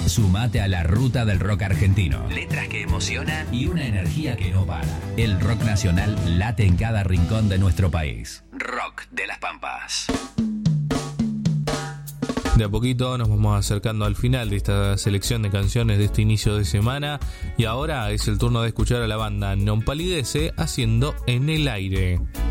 Sumate a la ruta del rock argentino. Letras que emocionan y una energía que no para. El rock nacional late en cada rincón de nuestro país. Rock de las Pampas. De a poquito nos vamos acercando al final de esta selección de canciones de este inicio de semana y ahora es el turno de escuchar a la banda Non Palidece haciendo En el Aire.